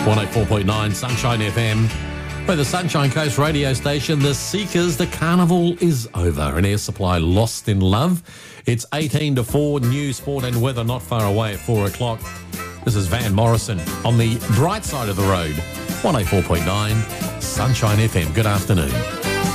104.9 Sunshine FM. We're the Sunshine Coast radio station. The Seekers, the carnival is over and Air Supply lost in love. It's 18 to 4, news, sport and weather not far away at 4 o'clock. This is Van Morrison on the bright side of the road. 104.9 Sunshine FM. Good afternoon.